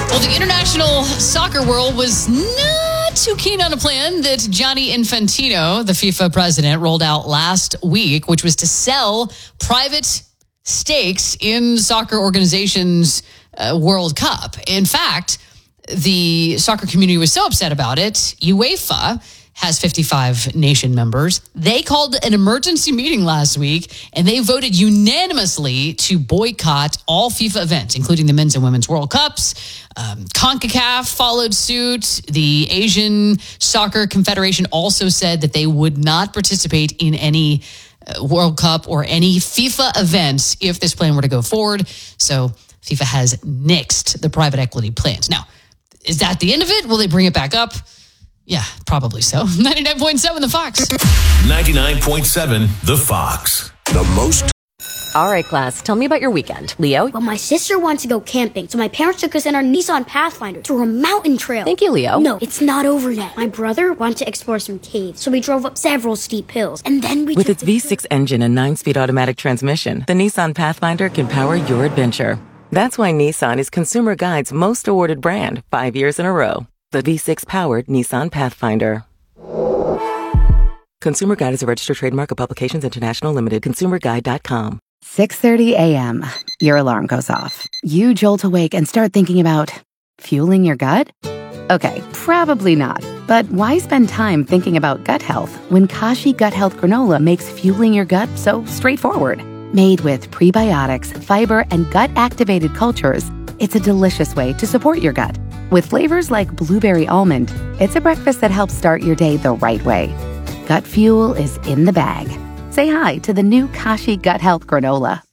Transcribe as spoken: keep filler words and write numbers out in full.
Well, the international soccer world was not too keen on a plan that Gianni Infantino, the FIFA president, rolled out last week, which was to sell private stakes in soccer organizations' uh, World Cup. In fact, the soccer community was so upset about it, UEFA has fifty-five nation members. They called an emergency meeting last week, and they voted unanimously to boycott all FIFA events, including the Men's and Women's World Cups. Um, CONCACAF followed suit. The Asian Soccer Confederation also said that they would not participate in any uh, World Cup or any FIFA events if this plan were to go forward. So FIFA has nixed the private equity plans. Now, is that the end of it? Will they bring it back up? Yeah, probably so. ninety-nine point seven The Fox. ninety-nine point seven The Fox. The most. All right, class, tell me about your weekend. Leo? Well, my sister wants to go camping, so my parents took us in our Nissan Pathfinder through a mountain trail. Thank you, Leo. No, it's not over yet. My brother wanted to explore some caves, so we drove up several steep hills, and then we With took its V six engine and nine-speed automatic transmission, the Nissan Pathfinder can power your adventure. That's why Nissan is Consumer Guide's most awarded brand, five years in a row. The V six-powered Nissan Pathfinder. Consumer Guide is a registered trademark of Publications International Limited. consumer guide dot com. six thirty a.m. Your alarm goes off. You jolt awake and start thinking about fueling your gut? Okay, probably not. But why spend time thinking about gut health when Kashi Gut Health Granola makes fueling your gut so straightforward? Made with prebiotics, fiber, and gut-activated cultures, it's a delicious way to support your gut. With flavors like blueberry almond, it's a breakfast that helps start your day the right way. Gut fuel is in the bag. Say hi to the new Kashi Gut Health Granola.